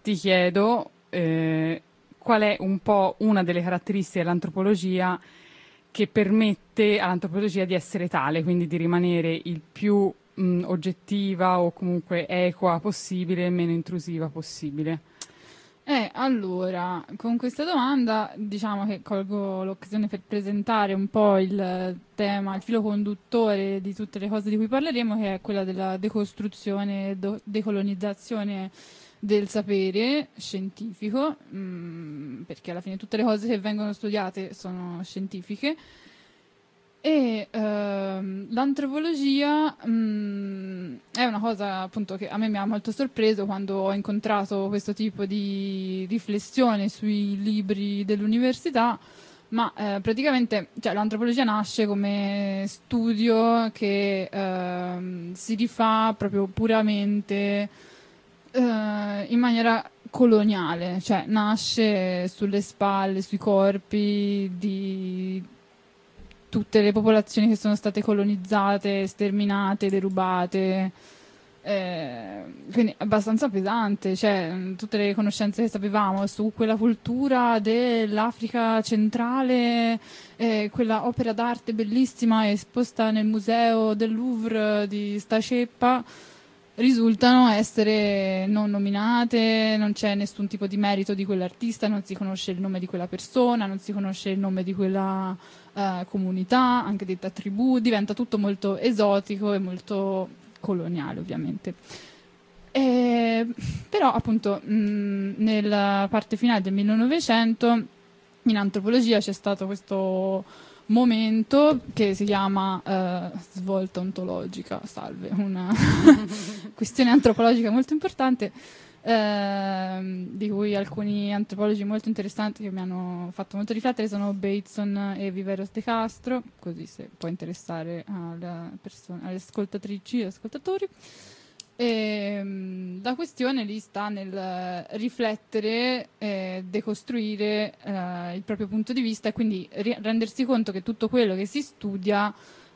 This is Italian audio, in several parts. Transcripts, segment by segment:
ti chiedo qual è un po' una delle caratteristiche dell'antropologia che permette all'antropologia di essere tale, quindi di rimanere il più oggettiva o comunque equa possibile e meno intrusiva possibile. Allora, con questa domanda diciamo che colgo l'occasione per presentare un po' il tema, il filo conduttore di tutte le cose di cui parleremo, che è quella della decostruzione e decolonizzazione del sapere scientifico, perché alla fine tutte le cose che vengono studiate sono scientifiche. E l'antropologia è una cosa appunto che a me mi ha molto sorpreso quando ho incontrato questo tipo di riflessione sui libri dell'università, ma praticamente l'antropologia nasce come studio che si rifà proprio puramente in maniera coloniale, cioè nasce sulle spalle, sui corpi di tutte le popolazioni che sono state colonizzate, sterminate, derubate, quindi abbastanza pesante, cioè tutte le conoscenze che sapevamo su quella cultura dell'Africa centrale, quella opera d'arte bellissima esposta nel museo del Louvre di sta ceppa, risultano essere non nominate, non c'è nessun tipo di merito di quell'artista, non si conosce il nome di quella persona, non si conosce il nome di quella comunità, anche detta tribù, diventa tutto molto esotico e molto coloniale ovviamente. Però appunto nella parte finale del 1900 in antropologia c'è stato questo momento che si chiama svolta ontologica, salve, una questione antropologica molto importante, di cui alcuni antropologi molto interessanti che mi hanno fatto molto riflettere sono Bateson e Viveros de Castro, così se può interessare alle ascoltatrici e ascoltatori. La questione lì sta nel riflettere, decostruire il proprio punto di vista e quindi rendersi conto che tutto quello che si studia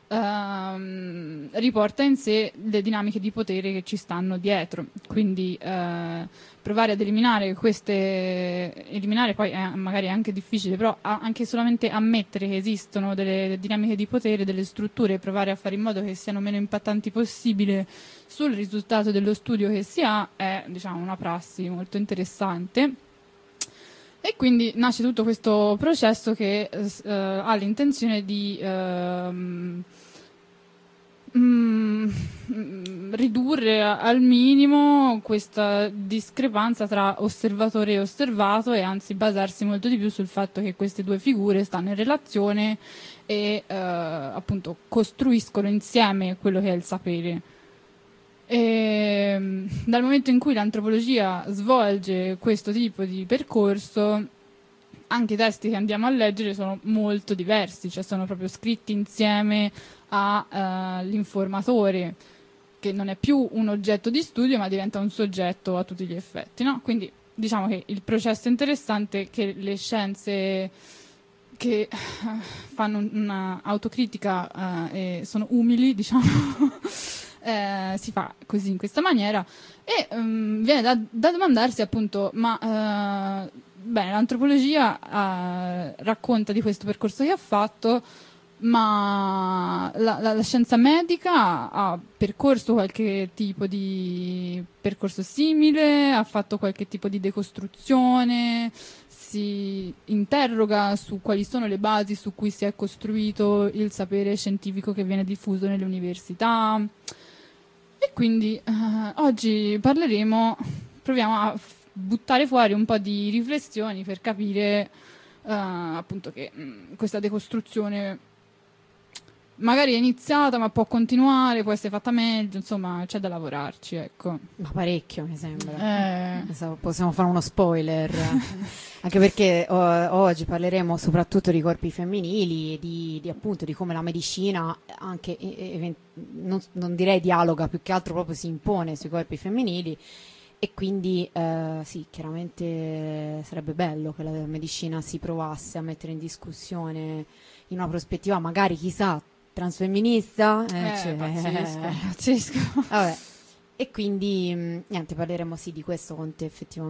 riporta in sé le dinamiche di potere che ci stanno dietro, quindi provare ad eliminare poi magari è anche difficile, però anche solamente ammettere che esistono delle dinamiche di potere, delle strutture, e provare a fare in modo che siano meno impattanti possibile sul risultato dello studio che si ha è, diciamo, una prassi molto interessante. E quindi nasce tutto questo processo che ha l'intenzione di ridurre al minimo questa discrepanza tra osservatore e osservato, e anzi basarsi molto di più sul fatto che queste due figure stanno in relazione e appunto costruiscono insieme quello che è il sapere. Dal momento in cui l'antropologia svolge questo tipo di percorso, anche i testi che andiamo a leggere sono molto diversi, cioè sono proprio scritti insieme all'informatore, che non è più un oggetto di studio ma diventa un soggetto a tutti gli effetti, no? Quindi diciamo che il processo interessante è che le scienze che fanno un'autocritica e sono umili, diciamo, si fa così, in questa maniera, e viene da domandarsi appunto, ma bene, l'antropologia racconta di questo percorso che ha fatto, ma la scienza medica ha percorso qualche tipo di percorso simile, ha fatto qualche tipo di decostruzione, si interroga su quali sono le basi su cui si è costruito il sapere scientifico che viene diffuso nelle università. E quindi oggi proviamo a buttare fuori un po' di riflessioni per capire appunto che questa decostruzione magari è iniziata ma può continuare, può essere fatta meglio, insomma c'è da lavorarci, ecco. Ma parecchio mi sembra. Possiamo fare uno spoiler. Anche perché oggi parleremo soprattutto di corpi femminili, appunto di come la medicina anche non direi dialoga, più che altro proprio si impone sui corpi femminili, e quindi sì, chiaramente sarebbe bello che la medicina si provasse a mettere in discussione in una prospettiva magari, chissà, transfemminista. Pazzesco. Vabbè. E quindi niente, parleremo sì di questo con te effettivamente.